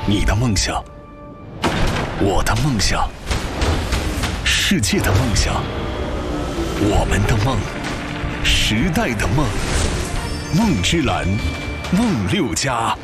你的梦想，我的梦想，世界的梦想，我们的梦，时代的梦，梦之蓝，梦六家。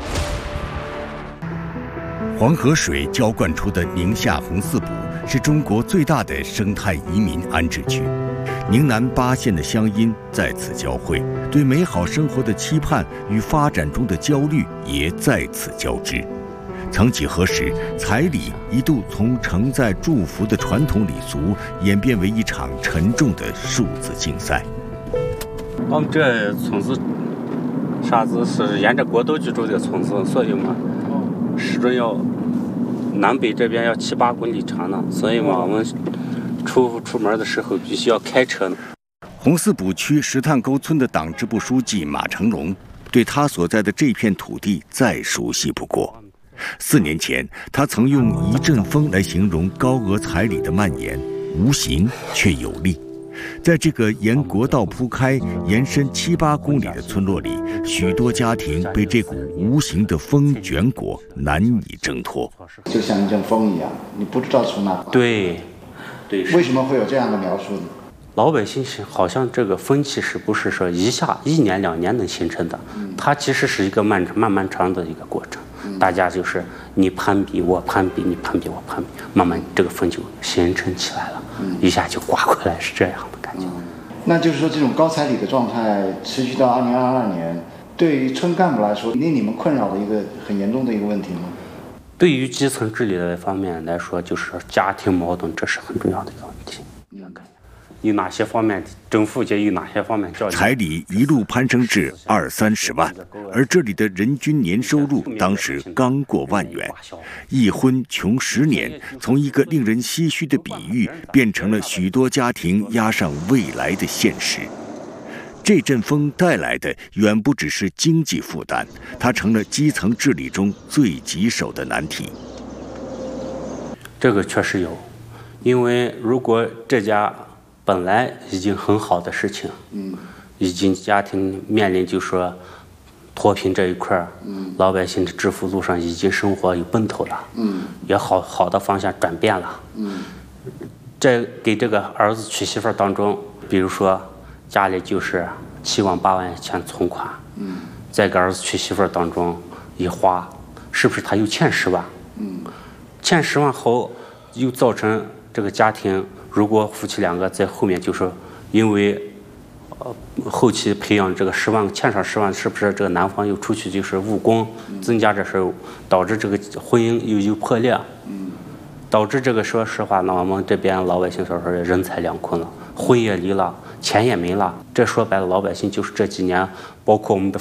黄河水浇灌出的宁夏红四堡是中国最大的生态移民安置区，宁南8县的乡音在此交汇，对美好生活的期盼与发展中的焦虑也在此交织。曾几何时，彩礼一度从承载祝福的传统礼俗演变为一场沉重的数字竞赛。 我们这村子啥子是沿着国道居住的村子，所以嘛，始终要南北这边要7、8公里长呢，所以嘛，我们出门的时候必须要开车呢。 红四堡区石炭沟村的党支部书记马成龙对他所在的这片土地再熟悉不过。4年前，他曾用一阵风来形容高额彩礼的蔓延，无形却有力。在这个沿国道铺开、延伸7、8公里的村落里，许多家庭被这股无形的风卷裹，难以挣脱。 就像一阵风一样，你不知道从哪。 对。 为什么会有这样的描述呢？ 老百姓是好像这个风气是不是说1年2年能形成的？它其实是一个漫长的一个过程。大家就是你攀比我攀比，你攀比我攀比，慢慢这个风就形成起来了，一下就刮过来，是这样的感觉。 那就是说，这种高彩礼的状态持续到2022年，对于村干部来说，令你们困扰的一个很严重的一个问题吗？ 对于基层治理的方面来说，就是家庭矛盾，这是很重要的一个问题。有哪些方面政府就有哪些方面教育。 彩礼一路攀升至20、30万，而这里的人均年收入当时刚过万元，一婚穷10年，从一个令人唏嘘的比喻，变成了许多家庭押上未来的现实。这阵风带来的远不只是经济负担，它成了基层治理中最棘手的难题。 这个确实有，因为如果这家本来已经很好的事情，已经家庭面临就说脱贫这一块，老百姓的致富路上已经生活有奔头了，也好的方向转变了，在给这个儿子娶媳妇当中，比如说家里就是7万8万钱存款，在给儿子娶媳妇当中一花，是不是他又欠10万？欠10万后，又造成这个家庭。如果夫妻2个在后面就是因为后期培养这个欠上10万，是不是这个男方又出去就是务工，增加这时候导致这个婚姻又破裂，导致这个说实话呢，我们这边老百姓说人财两空了，婚也离了，钱也没了。这说白了，老百姓就是这几年，包括我们的